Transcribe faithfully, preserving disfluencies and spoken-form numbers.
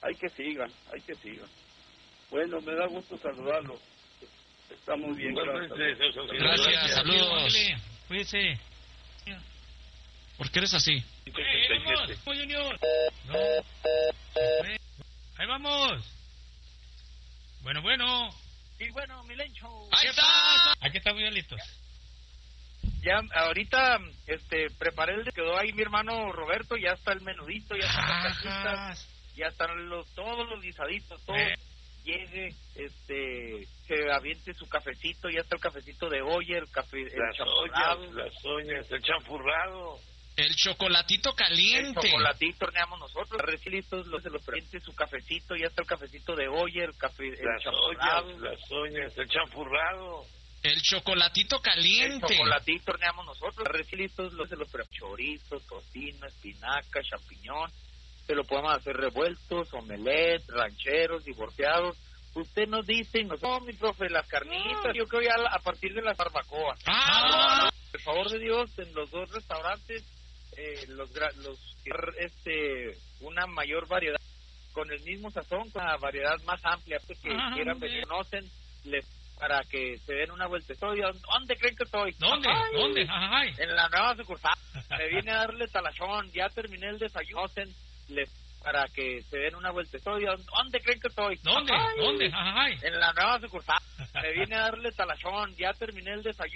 hay que sigan, hay que sigan. Bueno, me da gusto saludarlo. Está muy bien, gracias. Gracias, gracias, saludos. Cuídese. ¿Por qué eres así? ¡Eh, vamos! Junior! No. ¡Ahí vamos! Bueno, bueno. Y bueno, Milencho. ¡Ahí está! Aquí estamos bien listos. Ya, ahorita, este, preparé el de quedó ahí mi hermano Roberto, ya está el menudito, ya están las carnitas, ya están los, todos los guisaditos, todo. Eh. Llegue, este, se aviente su cafecito, ya está el cafecito de olla, el café, el las champurrado. ollas, las ollas, el champurrado. El chocolatito caliente. El chocolatito horneamos nosotros. Recién listos, los, se los aviente su cafecito, ya está el cafecito de olla, el café, el las champurrado. Ollas, las ollas, el champurrado. El chocolatito caliente. El chocolatito horneamos nosotros. Recién listos, los, se los chorizo, tocino, espinaca, champiñón. Se lo podemos hacer revueltos, omelette, rancheros, divorciados. Usted nos dice, nos, no, mi profe, las carnitas, ah. yo creo ya a partir de las barbacoas. Ah. Por favor de Dios, en los dos restaurantes, eh, los, los este una mayor variedad, con el mismo sazón, con una variedad más amplia, pues, que ah, quieran venir, conocen, les, para que se den una vuelta. Estoy, ¿dónde creen que estoy? ¿Dónde? Ay, ¿Dónde? Ay. En la nueva sucursal. Me vine a darle talachón, ya terminé el desayuno. Les, para que se den una vuelta. Estoy, ¿dónde creen que estoy? ¿Dónde? Ay, ¿Dónde? Ay. En la nueva sucursal. Me vine a darle talachón, ya terminé el desayuno.